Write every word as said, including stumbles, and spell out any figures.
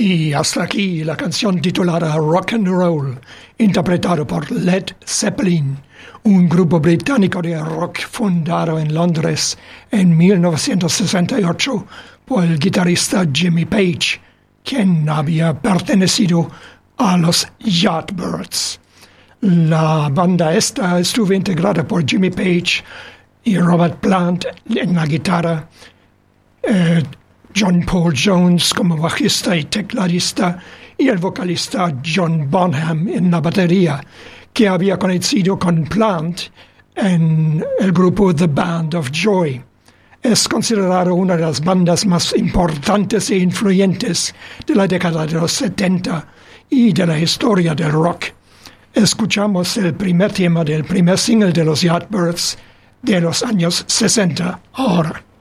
Y hasta aquí la canción titulada Rock and Roll, interpretado por Led Zeppelin, un grupo británico de rock fundado en Londres en mil novecientos sesenta y ocho por el guitarrista Jimmy Page, quien había pertenecido a los Yardbirds. La banda esta estuvo integrada por Jimmy Page y Robert Plant en la guitarra, eh, John Paul Jones como bajista y tecladista y el vocalista John Bonham en la batería, que había conocido con Plant en el grupo The Band of Joy. Es considerado una de las bandas más importantes e influyentes de la década de los setenta y de la historia del rock. Escuchamos el primer tema del primer single de los Yardbirds de los años sesenta ahora.